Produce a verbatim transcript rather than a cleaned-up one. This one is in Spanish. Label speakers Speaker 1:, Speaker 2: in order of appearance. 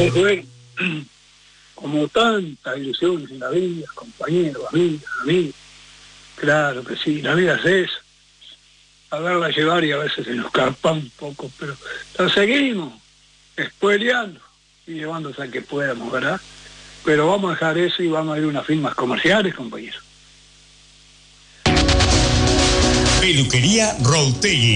Speaker 1: Pues bueno, como tantas ilusiones en la vida, compañeros, amigas, amigos, claro que sí, la vida es eso, saberla llevar y a veces se nos escapa un poco, pero la seguimos spoileando y llevándose a que podamos, ¿verdad? Pero vamos a dejar eso y vamos a ir a unas firmas comerciales, compañeros.
Speaker 2: Peluquería Routegui.